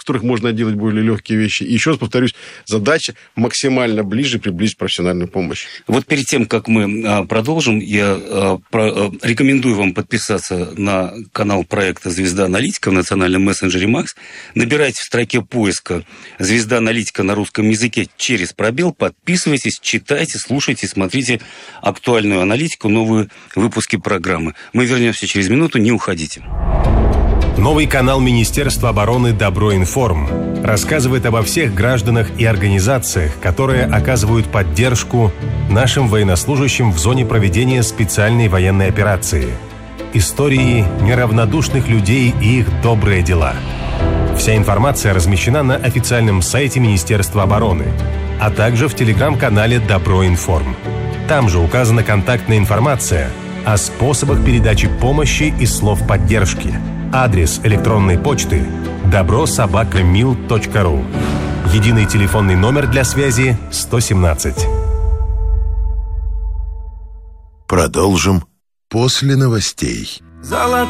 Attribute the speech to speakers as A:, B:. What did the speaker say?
A: которых можно делать более легкие вещи. И еще раз повторюсь, задача максимально ближе приблизить профессиональную помощь.
B: Вот перед тем, как мы продолжим, я рекомендую вам подписаться на канал проекта «Звезда Аналитика» в национальном мессенджере «Макс». Набирайте в строке поиска «Звезда Аналитика» на русском языке через пробел, подписывайтесь, читайте, слушайте, смотрите актуальную аналитику, новые выпуски программы. Мы вернемся через минуту, не уходите.
C: Новый канал Министерства обороны «Добро-Информ» рассказывает обо всех гражданах и организациях, которые оказывают поддержку нашим военнослужащим в зоне проведения специальной военной операции. Истории неравнодушных людей и их добрые дела. Вся информация размещена на официальном сайте Министерства обороны, а также в телеграм-канале «Добро-Информ». Там же указана контактная информация о способах передачи помощи и слов поддержки. Адрес электронной почты добро@mil.ru. Единый телефонный номер для связи 117.
D: Продолжим после новостей.
E: Золотые